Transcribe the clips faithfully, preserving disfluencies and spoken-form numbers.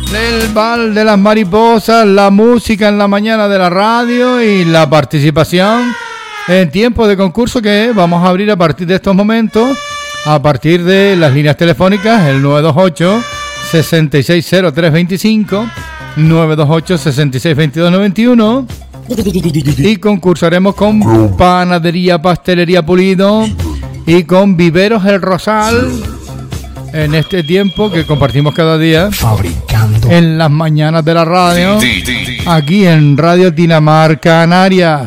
El bal de las mariposas, la música en la mañana de la radio y la participación en tiempo de concurso que vamos a abrir a partir de estos momentos, a partir de las líneas telefónicas, el nueve dos ocho, seis seis cero tres dos cinco, nueve dos ocho, seis seis dos dos nueve uno, y concursaremos con Panadería Pastelería Pulido y con Viveros El Rosal en este tiempo que compartimos cada día en las mañanas de la radio, aquí en Radio Dinamarca Canarias.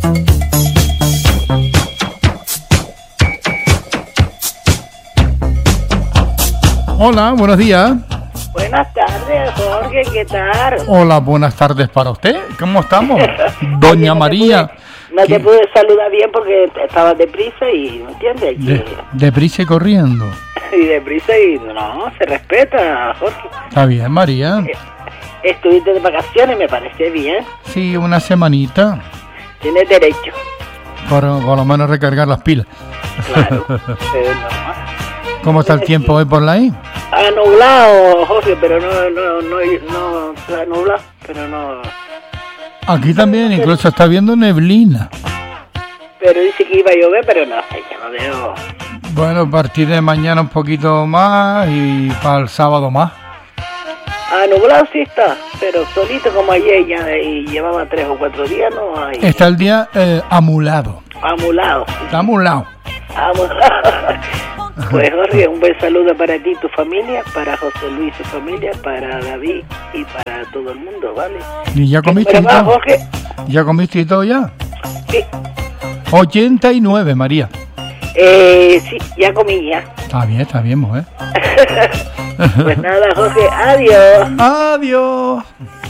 Hola, buenos días. Buenas tardes, Jorge, ¿qué tal? Hola, buenas tardes para usted. ¿Cómo estamos? Doña María. No te pude saludar bien porque estaba deprisa y, ¿me entiendes? De, deprisa y corriendo. Y deprisa y no, se respeta, Jorge. Está bien, María. Estuviste de vacaciones, me parece bien. Sí, una semanita. Tienes derecho. Por, por lo menos recargar las pilas. Claro, es normal. ¿Cómo está el tiempo hoy por ahí? Ha nublado, Jorge, pero no, no, no, no, está nublado, pero no. Aquí también, incluso está viendo neblina. Pero dice que iba a llover, pero no, ya no veo. Bueno, a partir de mañana un poquito más y para el sábado más. Ah, nublado sí está, pero solito como ayer ya y llevaba tres o cuatro días, no hay. Está el día eh, amulado. Amulado. Está amulado. Amulado. Pues Jorge, un buen saludo para ti y tu familia, para José Luis y su familia, para David y para todo el mundo, ¿vale? ¿Y ya comiste y más, todo? Jorge? ¿Ya comiste y todo ya? Sí. ochenta y nueve, María. Eh, sí, ya comí ya. Está bien, está bien, mujer. Pues nada, Jorge, adiós. Adiós.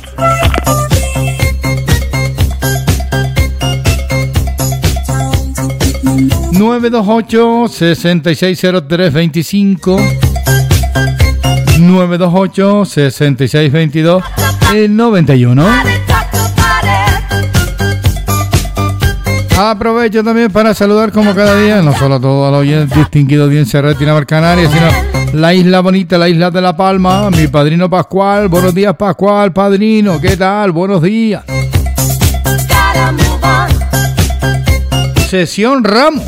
nueve dos ocho, seis seis cero tres dos cinco, nueve dos ocho, seis seis dos dos nueve uno. Aprovecho también para saludar como cada día, no solo a todos los oyentes distinguidos de audiencia de Dinamarca Canarias, sino la isla bonita, la isla de La Palma, mi padrino Pascual. Buenos días, Pascual, padrino, ¿qué tal? Buenos días. Sesión Ramos.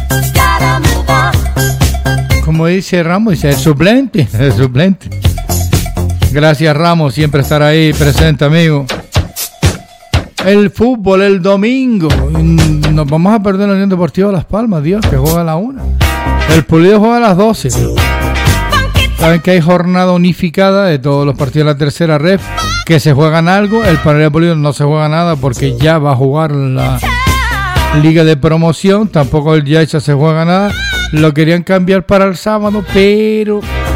Como dice Ramos, dice el suplente, el suplente. Gracias, Ramos, siempre estar ahí presente, amigo. El fútbol, el domingo. Nos vamos a perder la Unión Deportiva Las Palmas, Dios, que juega a la una. El Pulido juega a las doce. Saben que hay jornada unificada de todos los partidos de la tercera red, que se juegan algo. El Panadería Pulido no se juega nada porque ya va a jugar la Liga de Promoción. Tampoco el Yaiza se juega nada. Lo querían cambiar para el sábado, pero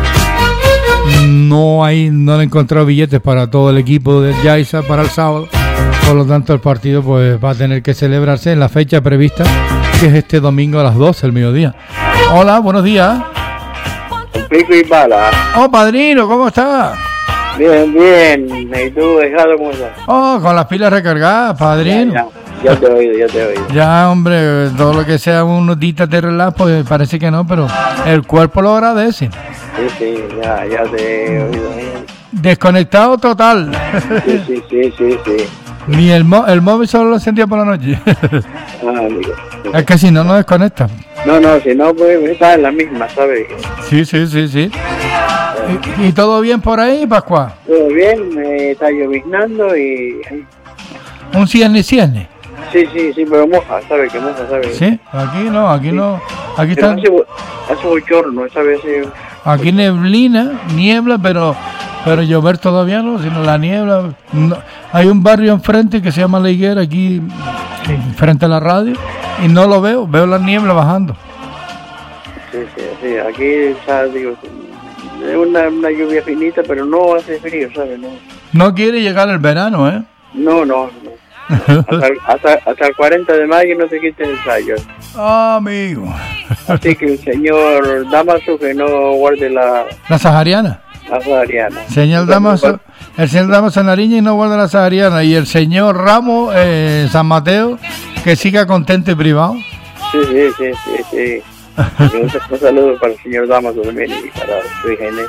no hay, no han encontrado billetes para todo el equipo del Yaiza para el sábado. Por lo tanto, el partido pues va a tener que celebrarse en la fecha prevista, que es este domingo a las doce, el mediodía. Hola, buenos días. Pico y bala. Oh, padrino, ¿cómo estás? Bien, bien. ¿Y tú, dejado cómo estás? Oh, con las pilas recargadas, padrino. Ya, ya, ya te he oído, ya te he oído. Ya, hombre, todo lo que sea unos días de relax, pues parece que no, pero el cuerpo lo agradece. Sí, sí, ya, ya te he oído. Desconectado total. Sí, sí, sí, sí, sí. Ni el, mo- el móvil solo lo encendía por la noche. Ah, amigo. Es que si no, no desconecta. No, no, si no, pues está en la misma, ¿sabes? Sí, sí, sí, sí. ¿Y, y todo bien por ahí, Pascual? Todo bien, me está lloviznando y... Un cierne, cierne. Sí, sí, sí, pero moja, ¿sabes? Que moja, ¿sabes? Sí, aquí no, aquí no. Aquí Pero está, hace, bo- hace bochorno, ¿sabes? Hace- aquí neblina, niebla, pero pero llover todavía no, sino la niebla. No. Hay un barrio enfrente que se llama La Higuera, aquí frente a la radio, y no lo veo, veo la niebla bajando. Sí, sí, sí, aquí está, digo, es una, una lluvia finita, pero no hace frío, ¿sabes? No, No quiere llegar el verano, ¿eh? no, no. no. Hasta, el- hasta, hasta el cuarenta de mayo no se quiten el rayo. Amigo. Así que el señor Damaso que no guarde la, La sahariana. la sahariana. Señor Damaso, el señor Damaso Nariña y no guarda la sahariana. Y el señor Ramos eh, San Mateo, que siga contento y privado. Sí, sí, sí, sí, sí. Un, un saludo para el señor Damaso también y para su hija Inés.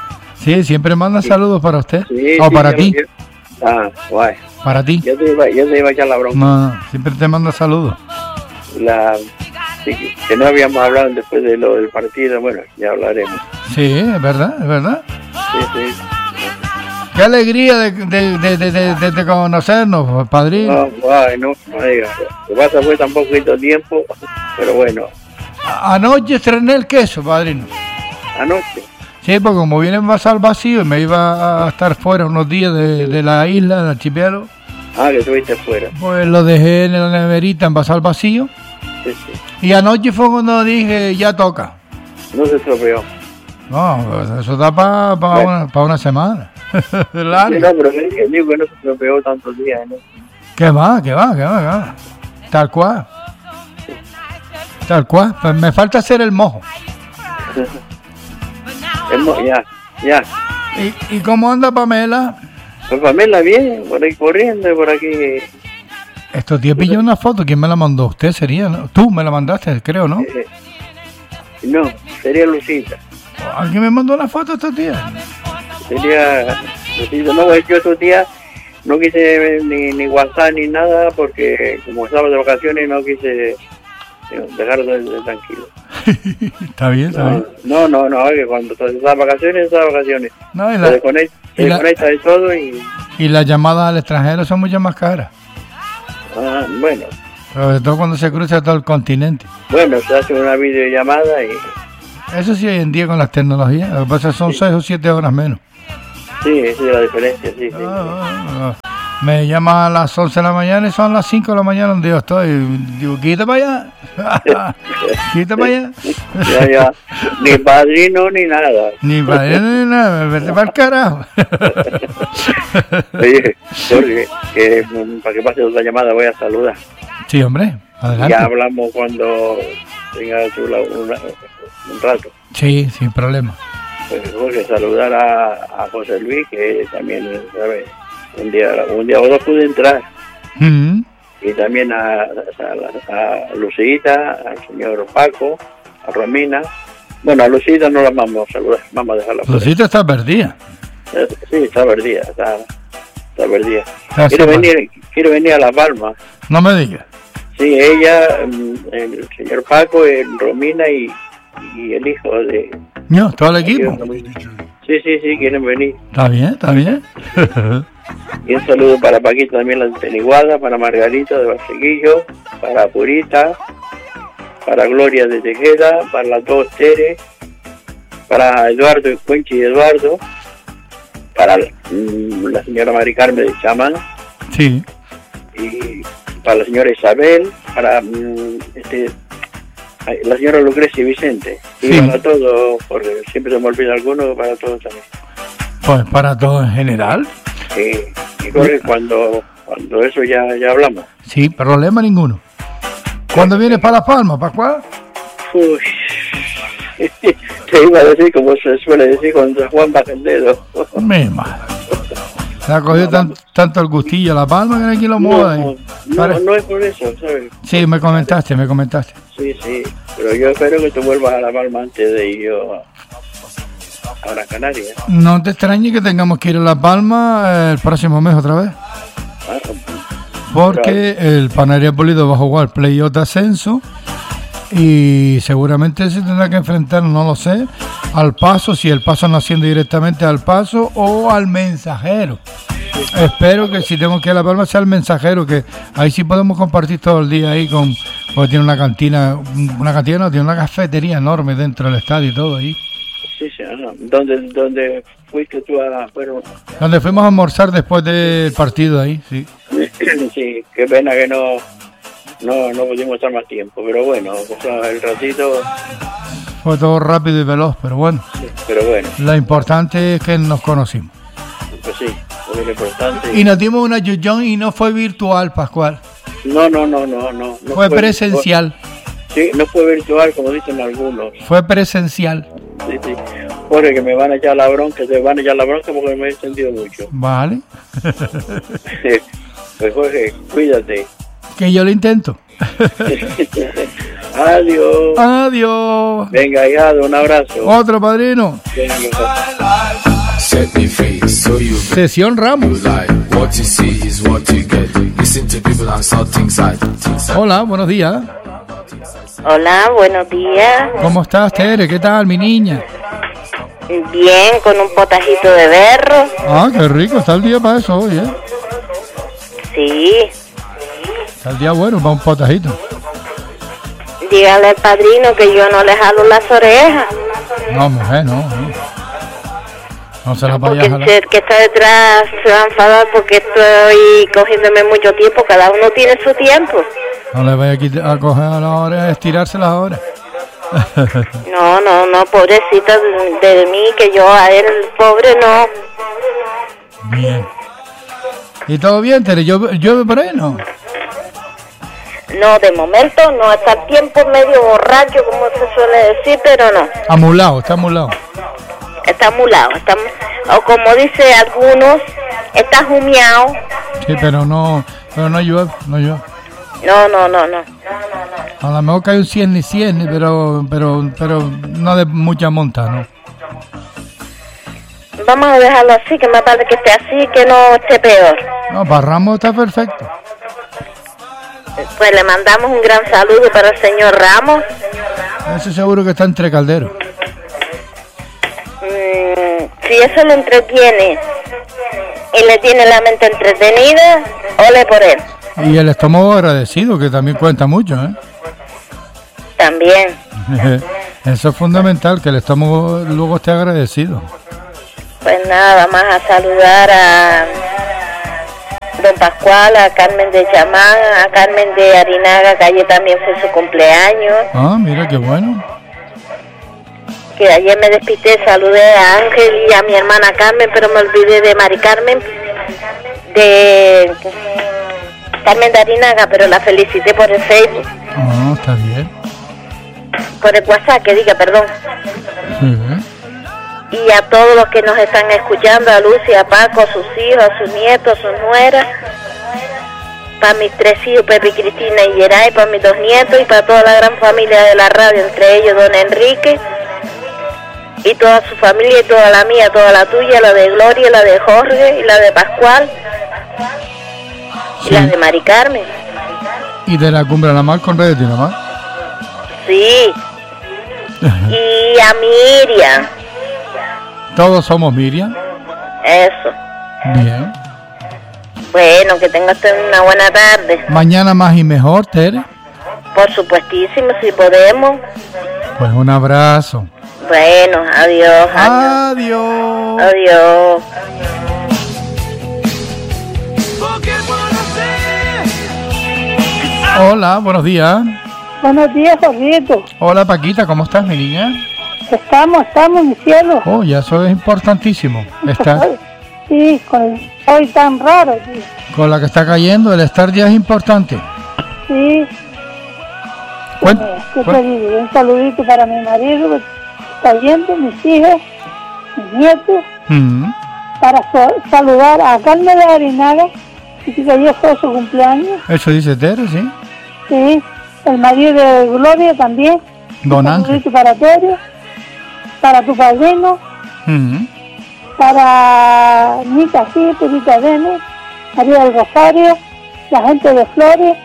Sí, siempre manda sí. saludos para usted. Sí, o sí, para yo, ti. Yo, ah, guay. Para ti. Yo te iba, yo te iba a echar la bronca. No, siempre te manda saludos. La, sí, que no habíamos hablado después de lo del partido, bueno, ya hablaremos. Sí, es verdad, es verdad. Sí, sí. Qué alegría de, de, de, de, de, de conocernos, padrino. No, guay, no, no digas. Lo que pasa fue tan poquito tiempo, pero bueno. Anoche estrené el queso, padrino. Anoche. Sí, porque como viene en al vacío y me iba a estar fuera unos días de, de la isla, del archipiélago. Ah, que estuviste fuera. Pues lo dejé en la neverita en al vacío. Sí, sí. Y anoche fue cuando dije, ya toca. No se estropeó. No, pues eso da para pa bueno. una, pa una semana. Sí, no, pero que digo que no se estropeó tantos días, ¿no? ¿Qué va? ¿Qué va? ¿Qué va? ¿Qué va? Tal cual. Tal cual. Pues me falta hacer el mojo. El mo- ya, ya. ¿Y, ¿Y cómo anda Pamela? Pues Pamela bien, por ahí corriendo, por aquí. Estos días pillé una foto. ¿Quién me la mandó? Usted sería, ¿no? Tú me la mandaste, creo, ¿no? Eh, no, sería Lucita. ¿Alguien me mandó una foto estos días? Sería Lucita. No, pues yo estos días no quise ni, ni WhatsApp ni nada porque como estaba de vacaciones no quise dejar de, de tranquilo. Está bien, está No, bien. no, no, no, que cuando estás de vacaciones, estás de vacaciones. No, y, Se la, desconecta, se y la- desconecta de todo y... y las llamadas al extranjero son mucho más caras. Ah, bueno, Sobre todo cuando se cruza todo el continente. bueno, se hace una videollamada y... Eso sí, hoy en día con las tecnologías. Lo que pasa es que son Sí. seis o siete horas menos. Sí, esa es la diferencia, sí, sí. Ah, ah, ah. Me llama a las once de la mañana y son las cinco de la mañana donde yo estoy. Digo, quita para allá. Quita para allá. Ya, ya, ni padrino ni nada. Ni para allá ni nada. Vete para el carajo. Oye, Jorge, que mm, para que pase otra llamada voy a saludar. Sí, hombre. Adelante. Ya hablamos cuando tenga tú la- una- un rato. Sí, sin problema. Pues Jorge, saludar a, a José Luis, que también, ¿sabes? Un día, un día o dos pude entrar. Mm. Y también a, a, a Lucita, al señor Paco, a Romina. Bueno, a Lucita no la vamos a saludar, vamos a dejarla. fuera. Lucita está perdida. Eh, Sí, está perdida, está, está perdida. Está Quiere separada. venir, quiere venir a La Palma. No me digas. Sí, ella, mm, el señor Paco, el Romina y, y el hijo de... No, todo el equipo. Sí, sí, sí, quieren venir. Está bien, está bien. Y un saludo para Paquito también, la de Teniguada, para Margarita de Barseguillo, para Purita, para Gloria de Tejeda, para las dos Tere, para Eduardo y Cuenchi y Eduardo, para mm, la señora Mari Carmen de Chamán, Sí. y para la señora Isabel, para mm, este, ay, la señora Lucrecia y Vicente, y Sí. para todos, porque siempre se me olvida alguno, para todos también. Pues para todo en general. Y, y Jorge, cuando, cuando eso ya, ya hablamos. Sí, problema ninguno. ¿Cuándo vienes para La Palma, Pascual? Uy, te iba a decir como se suele decir cuando Juan baja el dedo. Me madre. Se ha cogido tan- tanto el gustillo a La Palma que no hay quien lo mueva. No, ahí. no, Pare- no es por eso, ¿sabes? Sí, me comentaste, me comentaste. Sí, sí, pero yo espero que tú vuelvas a La Palma antes de ir yo a, a Gran Canaria. No te extrañes que tengamos que ir a La Palma eh, el próximo mes otra vez. Ah, Porque el Panadería Pulido va a jugar playoff de ascenso y seguramente se tendrá que enfrentar, no lo sé, al Paso, si el Paso no asciende directamente al Paso o al Mensajero. Espero que si tengo que ir a La Palma sea el Mensajero, que ahí sí podemos compartir todo el día ahí con, porque tiene una cantina, una cantina no, tiene una cafetería enorme dentro del estadio y todo ahí. sí, sí, no. ¿Dónde, dónde fuiste tú a...? Bueno, Donde fuimos a almorzar después del partido ahí, sí. sí, qué pena que no, no, no pudimos estar más tiempo, pero bueno, o sea, el ratito, Fue todo rápido y veloz, pero bueno, sí, pero bueno, lo importante es que nos conocimos. pues sí, es lo importante. Y nos dimos una yuyón y no fue virtual, Pascual. No, no, no, no, no. no Fue presencial. Sí, no fue virtual, como dicen algunos. Fue presencial. Sí, sí. Jorge, que me van a echar la bronca, te van a echar la bronca porque me he sentido mucho. Vale. Pues Jorge, cuídate. Que yo lo intento. Adiós. Adiós. Venga, hijado, un abrazo. Otro padrino. Venga. set me free. So you Sesión Ramos. like what you see is what you get. Listen to people and saw things I things I Hola, buenos días. Hola, buenos días. ¿Cómo estás, Tere? ¿Qué tal, mi niña? Bien, con un potajito de berro. Ah, qué rico. Está el día para eso hoy, ¿eh? Sí. Está el día bueno para un potajito. Dígale al padrino que yo no le jalo las orejas. No, mujer, no. No, no se la vaya Porque a jalar. el que está detrás se va a enfadar porque estoy cogiéndome mucho tiempo. Cada uno tiene su tiempo. No le vaya a, quitar, a coger a la hora, a estirárselas ahora. No, no, no, pobrecita de, de mí, que yo a él, pobre, no. Bien. ¿Y todo bien, Tere? ¿Llueve, llueve por ahí, no? No, de momento no, está el tiempo medio borracho, como se suele decir, pero no. Amulado, está amulado. Está mulado, está, o como dice algunos, está humeado. Sí, pero no, pero no llueve, no llueve. No, no, no, no. A lo mejor cae un cierne, cierne, pero, pero, pero no de mucha monta, ¿no? Vamos a dejarlo así, que más vale que esté así, que no esté peor. No, para Ramos está perfecto. Pues le mandamos un gran saludo para el señor Ramos. Ese seguro que está entre calderos. Mm, si eso lo entretiene y le tiene la mente entretenida, ole por él. Y el estómago agradecido, que también cuenta mucho, ¿eh? También. Eso es fundamental, que el estómago luego esté agradecido. Pues nada, vamos a saludar a don Pascual, a Carmen de Chamán, a Carmen de Arinaga, que ayer también fue su cumpleaños. Ah, mira qué bueno. Que ayer me despisté, saludé a Ángel y a mi hermana Carmen, pero me olvidé de Mari Carmen, de Carmen de Arinaga, pero la felicité por el Facebook, Ah, está bien. por el WhatsApp, que diga, perdón. Sí. Y a todos los que nos están escuchando, a Lucy, a Paco, a sus hijos, a sus nietos, a sus nueras, para mis tres hijos, Pepe, Cristina y Geray, para mis dos nietos y para toda la gran familia de la radio, entre ellos don Enrique y toda su familia y toda la mía, toda la tuya, la de Gloria, la de Jorge y la de Pascual y Sí. la de Mari Carmen. Y de la cumbre de la mar con Red de Mar. Sí. Y a Miriam. Todos somos Miriam. Eso. Bien. Bueno, que tenga usted una buena tarde. Mañana más y mejor, Tere. Por supuestísimo, si podemos. Pues un abrazo. Bueno, adiós. Adiós. Adiós. Hola, buenos días. Buenos días, Jorgito. Hola, Paquita, ¿cómo estás, mi niña? Estamos, estamos, mi cielo. Oh, ya eso es importantísimo. Está Sí, con el hoy tan raro, tío. con la que está cayendo, el estar ya es importante. Sí. Cuen- Eh, ¿Qué te cuen- digo? Un saludito para mi marido que está yendo, mis hijos, mis nietos, Mm, para so- saludar a Carmen de Arinaga, que ayer fue su cumpleaños. Eso dice Tere, sí. Sí. El marido de Gloria también. Don Un Ángel. saludito para Tere, para tu padrino, Mm, para Nica, sí, Purita Dene, María del Rosario, la gente de Flores,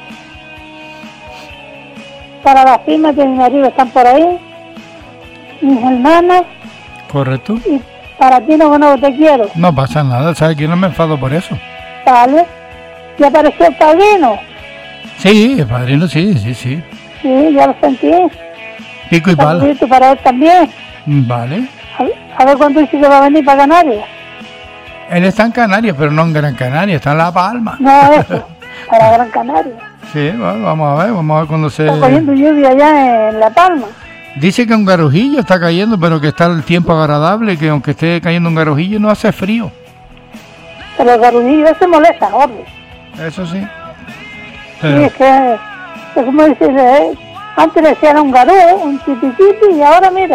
para las firmas de mi marido que están por ahí, mis hermanas, correcto. y para ti no, no te quiero, No pasa nada, ¿sabes? Que no me enfado por eso. ¿vale? ¿Ya apareció el padrino? Sí, el padrino, sí, sí, sí. Sí, ya lo sentí. Pico y pala. Saludito para él también. Vale. A, a ver cuándo dice que va a venir para Canarias. Él está en Canarias, pero no en Gran Canaria, está en La Palma. No, eso, para Gran Canaria. Sí, bueno, vamos a ver, vamos a ver cuando se... Está cogiendo lluvia allá en La Palma. Dice que un garujillo está cayendo, pero que está el tiempo agradable, que aunque esté cayendo un garujillo no hace frío. Pero el garudillo se molesta, hombre. Eso sí. Sí, Pero, es que, es como dice, eh, antes le decían un garú, un chipichipi, y ahora mira,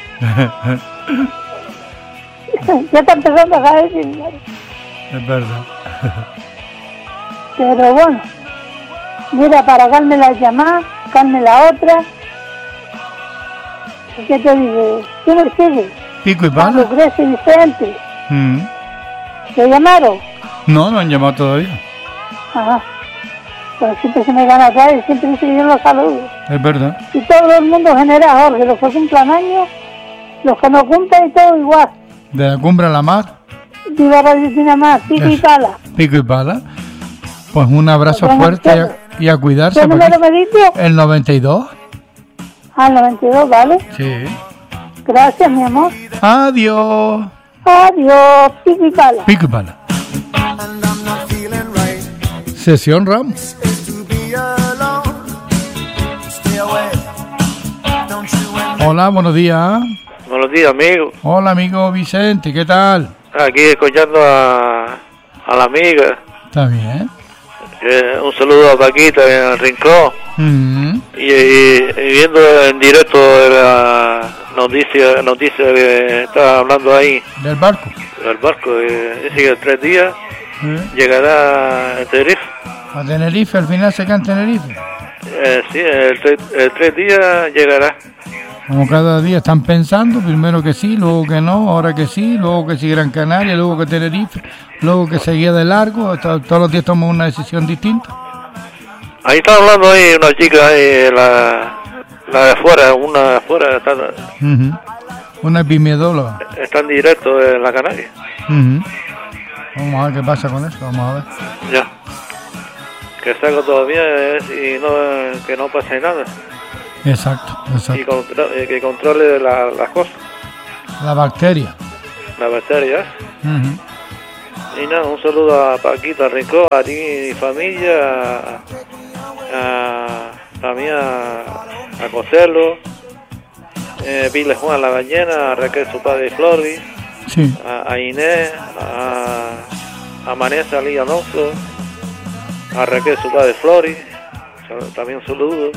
ya está empezando a caer. es verdad. Pero bueno, mira, para Carmen la llamada, Carmen la otra, ¿qué te digo? ¿Qué me sigue? Pico y Para pala. Lucrecia y Vicente, Mm. ¿Te llamaron? No, no han llamado todavía. Ajá. Pero siempre se me gana acá y siempre dice que yo los saludo. Es verdad. Y todo el mundo genera, Jorge, los que cumplan años, los que no cumplan y todo igual. De la cumbre a la mar. Viva Radio Dinamar, pico y pala. Pico y pala. Pues un abrazo Bueno, fuerte y a, y a cuidarse. ¿Qué número me dice? El noventa y dos. Ah, el noventa y dos, ¿vale? Sí. Gracias, mi amor. Adiós. Adiós, pico y pala. Pico y pala. Sesión Ram. Hola, buenos días. Buenos días, amigo. Hola, amigo Vicente, ¿qué tal? Aquí escuchando a, a la amiga. Está bien. Eh, un saludo a Paquita en el rincón. Mm. Y, y- y viendo en directo la noticia, noticia que está hablando ahí, Del barco. del barco, eh, dice que en tres días ¿Eh? llegará a Tenerife. A Tenerife, al final se queda en Tenerife. Eh, sí, el, tre- el tres días llegará. Como cada día están pensando, primero que sí, luego que no, ahora que sí, luego que sí Gran Canaria, luego que Tenerife, luego que seguía de largo, hasta- todos los días toman una decisión distinta. Ahí está hablando ahí una chica, ahí, la, la de afuera, una de afuera, está, Ujú. Una epidemióloga. está en directo en la Canaria. Ujú. Vamos a ver qué pasa con eso, vamos a ver. Ya. Que salga todavía es, y no, que no pase nada. Exacto, Y exacto. contro- eh, que controle la- las cosas, La bacteria. la bacteria. Ujú. Y nada, un saludo a Paquita Rincón, a ti y familia, a, a- también a, a Coselo, eh, Pile Juan La Ballena, a Raquel su padre y Flori, Sí. a, a Inés, a, a Manesa Lía Alonso, a Raquel su padre Flori, también un saludo.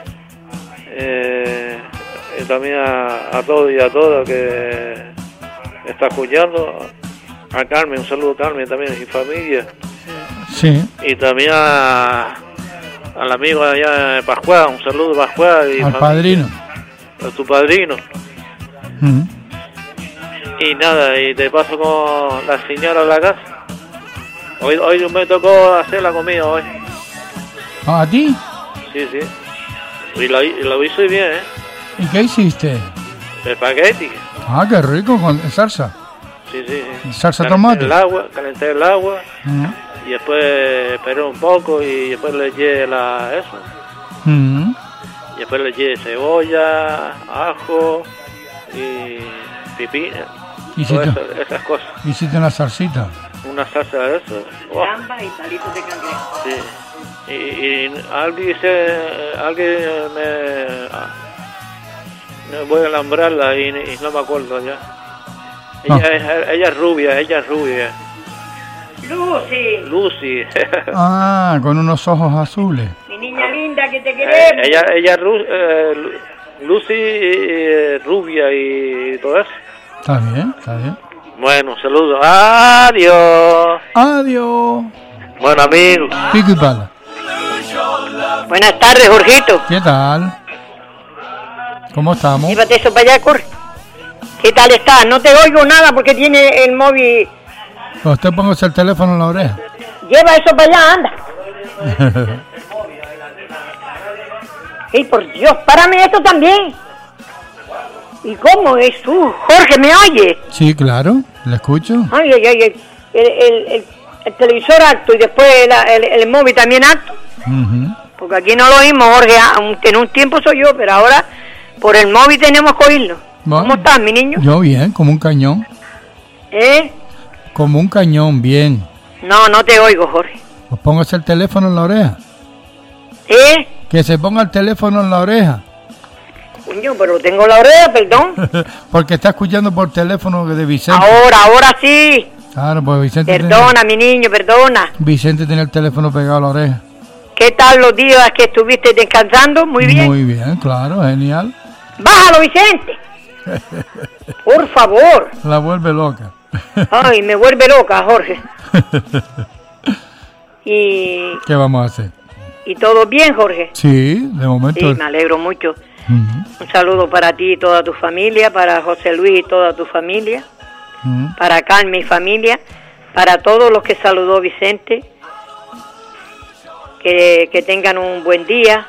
Eh, y también a, a todos y a todas que está escuchando, a Carmen, un saludo a Carmen también y familia, Sí. y también a, al amigo allá de Pascual, un saludo a Pascual y Al familia, padrino. a tu padrino. Ujú. Y nada, y te paso con la señora a la casa. Hoy, hoy me tocó hacer la comida hoy. Ah, ¿a ti? Sí, sí. Y lo, y lo hice bien, ¿eh? ¿Y qué hiciste? Espagueti. Ah, qué rico, con salsa. Sí, sí, sí. ¿Salsa Calenté tomate? el agua, calenté el agua Ujú. y después esperé un poco y después le eché la, eso. Ujú. Y después le eché cebolla, ajo y pipina. Hiciste, Todas esas, esas cosas. hiciste una salsita. Una salsa de eso. Oh, Gamba y palitos de cangrejo. sí. Y, y alguien, se, alguien me, ah, me voy a alambrarla y, y no me acuerdo ya. Ella, Ah. es, ella es rubia, ella es rubia. Lucy, Lucy. Ah, con unos ojos azules. mi niña linda, que te Eh, queremos. ella ella es ru- eh, Lu- Lucy eh, rubia y todo eso. Está bien, está bien. Bueno, saludos. Adiós. Adiós. Bueno, amigos. Pico y pala. Buenas tardes, Jorgito. ¿Qué tal? ¿Cómo estamos? Llévate eso para allá, corre. ¿Qué tal estás? No te oigo nada porque tiene el móvil. Pues usted póngase el teléfono en la oreja. Lleva eso para allá, anda. ¡Ey, por Dios! ¡Párame esto también! ¿Y cómo es tú? Jorge, ¿me oye? Sí, claro, le escucho. Ay, ay, ay, ay. El, el, el, el televisor alto y después la- el, el, móvil también alto. Ujú. Porque aquí no lo oímos, Jorge. Aunque en un tiempo soy yo, pero ahora por el móvil tenemos que oírlo. Bueno, ¿Cómo estás, mi niño? Yo bien, como un cañón. ¿Eh? Como un cañón, bien. No, no te oigo, Jorge. Pues póngase el teléfono en la oreja. ¿Eh? Que se ponga el teléfono en la oreja. Coño, pero tengo la oreja, perdón. Porque está escuchando por teléfono de Vicente. Ahora, ahora sí. Claro, pues Vicente Perdona, mi niño, perdona. Tiene, Vicente tiene el teléfono pegado a la oreja. ¿Qué tal los días que estuviste descansando? Muy bien. Muy bien, claro, genial. Bájalo, Vicente. Por favor. La vuelve loca. Ay, me vuelve loca, Jorge. Y, ¿Qué vamos a hacer? y todo bien, Jorge. Sí, de momento. Sí, me alegro mucho. Ujú, Un saludo para ti y toda tu familia, para José Luis y toda tu familia. Mm. para Carmen y familia, para todos los que saludó Vicente, que, que tengan un buen día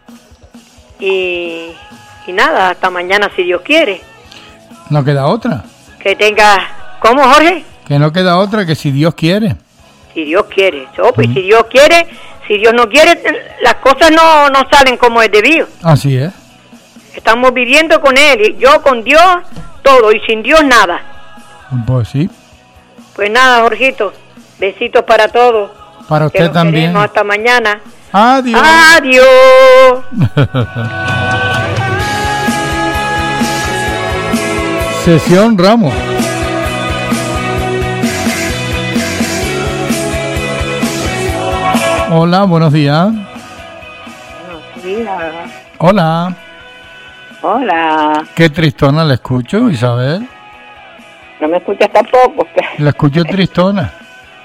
y, y nada, hasta mañana si Dios quiere. No queda otra. Que tenga, ¿cómo, Jorge? Que no queda otra, que si Dios quiere. Si Dios quiere, so, pues, Mm. si Dios quiere, si Dios no quiere, las cosas no, no salen como es debido. Así es. Estamos viviendo con Él, y yo con Dios, todo, y sin Dios nada. Pues sí. Pues nada, Jorgito, besitos para todos. Para Que usted los también. queremos hasta mañana. Adiós. Adiós. Sesión Ramos. Hola, buenos días. Buenos días. Hola. Hola. Qué tristona la escucho, Isabel. No me escuchas tampoco. La escucho tristona.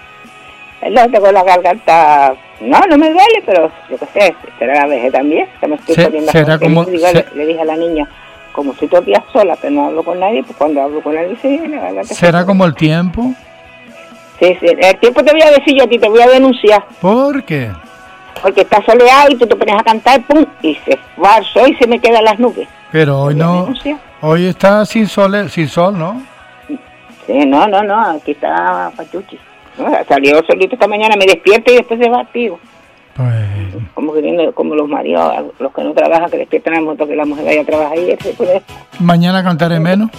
No, tengo la garganta. No, no me duele, pero yo qué sé, será la vejez también. Que me estoy Se- poniendo será así. como- Le, digo- se- le, le dije a la niña, como estoy todo el día sola, pero no hablo con nadie, pues cuando hablo con alguien, sí, la garganta. ¿Será como el tiempo? Sí, sí. El tiempo te voy a decir yo a ti, te voy a denunciar. ¿Por qué? Porque está soleado y tú te pones a cantar, pum, y se va el sol y se me quedan las nubes. Pero hoy Te voy a no. denunciar. Hoy está sin sol, sin sol, ¿no? Sí, no, no, no, aquí está Pachuchi. No, salió solito esta mañana, me despierta y después se va activo. Pues Como que tiene, como los maridos, los que no trabajan, que despiertan al moto que la mujer vaya a trabajar y él se puede. mañana cantaré menos.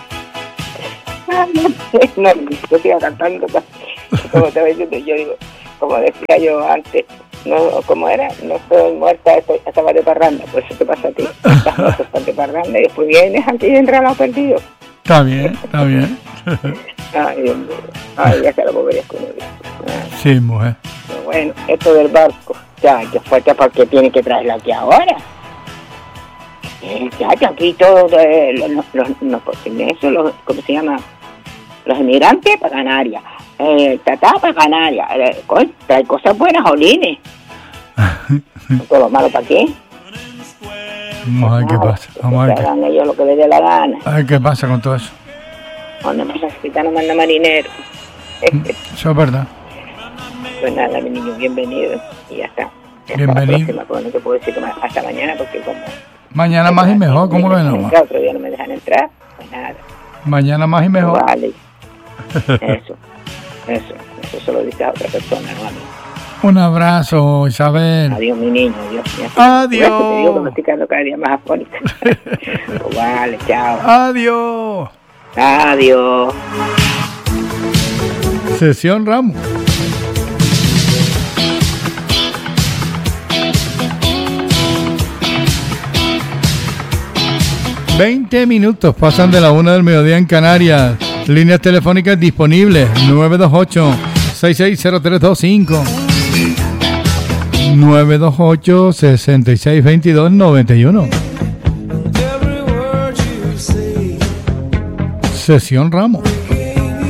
Ah, no sé, no, yo sigo cantando, pues, como te ves, yo digo, como decía yo antes, no, como era, no estoy muerta, estoy, estaba de parranda, pues eso te pasa a ti, estás muerto, estás de parranda y después vienes aquí y entras a los perdidos. Está bien, está bien. Ay, Dios mío, ay, ya se lo volverías con él. Sí, mujer. Pero bueno, esto del barco, ya, que fuerte porque tiene que traerla aquí ahora. Eh, ya, que aquí todos eh, los, los, los, los, eso, los, ¿cómo se llama? Los emigrantes para Canarias, eh, Tatá para Canarias, eh, coño, trae cosas buenas, jolines. Todo lo malo para qué. Vamos a ver qué pasa. Vamos a ver que qué, hagan ellos lo que les dé la gana. a ver qué pasa con todo eso. Donde me necesitan no manda marinero. Eso es verdad. Pues nada, mi niño, bienvenido. Y ya está. Hasta Bienvenido. la próxima, pues no te puedo decir que más- hasta mañana porque como... Mañana más y mejor, ¿cómo que no? Entrar, otro día no me dejan entrar, pues nada. Mañana más y mejor. Vale. Eso, eso, eso se lo dice a otra persona, no a mí. Un abrazo, Isabel. Adiós, mi niño, adiós. Adiós. Por eso te digo que me estoy quedando cada día más afónica. Pues vale, chao. Adiós. Adiós. Sesión Ramos. Veinte minutos pasan de la una del mediodía en Canarias. Líneas telefónicas disponibles nueve dos ocho, seis seis cero tres dos cinco, nueve dos ocho, seis seis dos dos, nueve uno. Sesión Ramos.